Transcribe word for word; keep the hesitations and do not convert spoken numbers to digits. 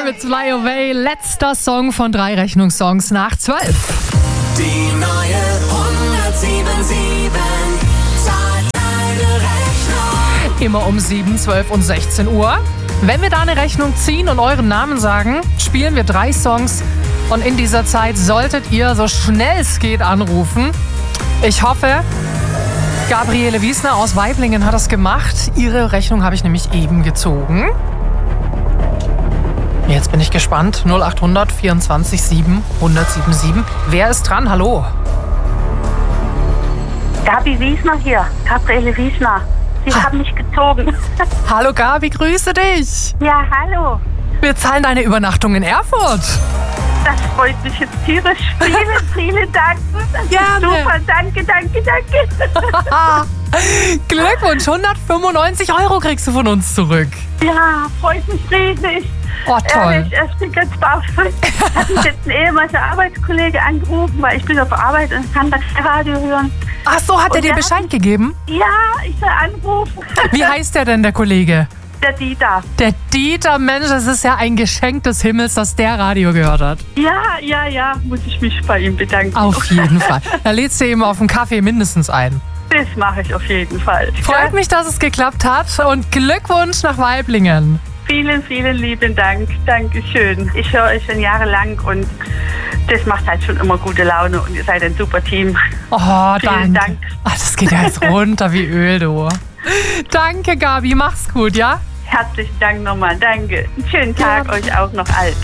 mit Fly Away. Letzter Song von drei Rechnungssongs nach zwölf. Die neue hundertsieben zahlt deine Rechnung. Immer um sieben, zwölf und sechzehn Uhr. Wenn wir da eine Rechnung ziehen und euren Namen sagen, spielen wir drei Songs. Und in dieser Zeit solltet ihr so schnell es geht anrufen. Ich hoffe, Gabriele Wiesner aus Waiblingen hat das gemacht. Ihre Rechnung habe ich nämlich eben gezogen. Jetzt bin ich gespannt. null acht hundert vierundzwanzig sieben hundertsiebenundsieben. Wer ist dran? Hallo. Gabi Wiesner hier, Gabriele Wiesner. Sie Ha. haben mich gezogen. Hallo Gabi, grüße dich. Ja, hallo. Wir zahlen deine Übernachtung in Erfurt. Das freut mich jetzt tierisch. Vielen, vielen Dank. Das ist Gerne. super. Danke, danke, danke. Glückwunsch, hundertfünfundneunzig Euro kriegst du von uns zurück. Ja, freut mich riesig. Oh, toll. Ehrlich, ich bin ganz baff. Hat mich jetzt ein ehemaliger Arbeitskollege angerufen, weil ich bin auf Arbeit und kann das Radio hören. Ach so, hat er Und dir der Bescheid gegeben? Ja, ich soll anrufen. Wie heißt der denn, der Kollege? Der Dieter. Der Dieter, Mensch, das ist ja ein Geschenk des Himmels, dass der Radio gehört hat. Ja, ja, ja, muss ich mich bei ihm bedanken. Auf jeden Fall. Da lädst du ihm auf einen Kaffee mindestens ein. Das mache ich auf jeden Fall. Freut mich, dass es geklappt hat und Glückwunsch nach Waiblingen. Vielen, vielen lieben Dank. Dankeschön. Ich höre euch schon jahrelang und das macht halt schon immer gute Laune und ihr seid ein super Team. Oh, Vielen danke. Dank. Ach, das geht ja jetzt runter wie Öl, du. Danke, Gabi. Mach's gut, ja? Herzlichen Dank nochmal. Danke. Einen schönen Tag Ja. euch auch noch allen.